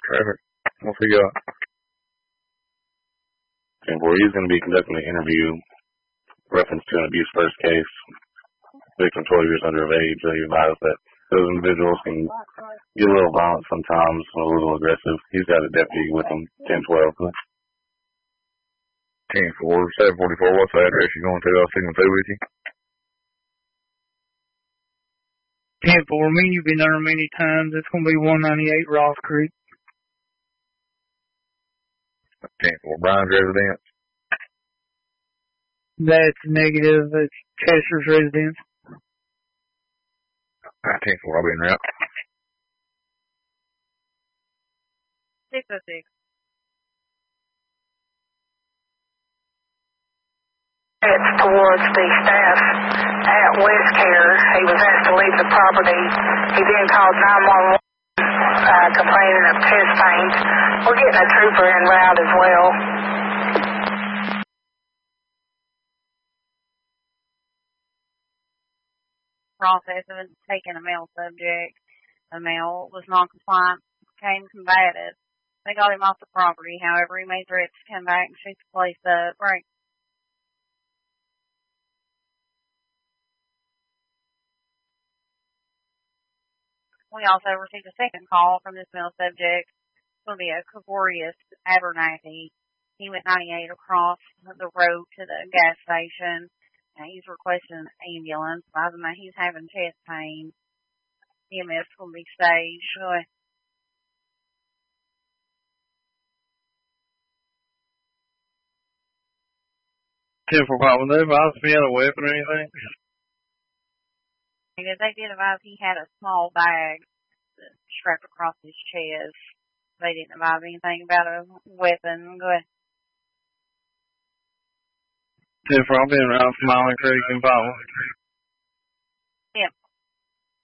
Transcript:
Traffic. What's he got? And where he's going to be conducting an interview reference to an abuse first case. Victim 12 years under of age. They advise that those individuals can get a little violent sometimes, a little aggressive. He's got a deputy with him, 1012. 10-4, 744. What's the address you're going to? I'll signal through with you. 10-4, me, you've been there many times. It's going to be 198 Ross Creek. 10-4, Brian's residence. That's negative. It's Chester's residence. 10-4, I'll be in route. 606. It's towards the staff at West Care. He was asked to leave the property. He then called 911, complaining of chest pains. We're getting a trooper en route as well. Process of taking a male subject. The male was non-compliant, became combative. They got him off the property. However, he made threats to come back and shoot the place up. Right. We also received a second call from this male subject. It's going to be a Cavorius Abernathy. He went 98 across the road to the gas station. He's requesting an ambulance. By the way, he's having chest pain. EMS will be staged. Go ahead. For what, was they advised if he had a weapon or anything? They did advise he had a small bag strapped across his chest. They didn't advise anything about a weapon. Go ahead. 10-4, I'll be around Smiling Creek and Bottle. Yep.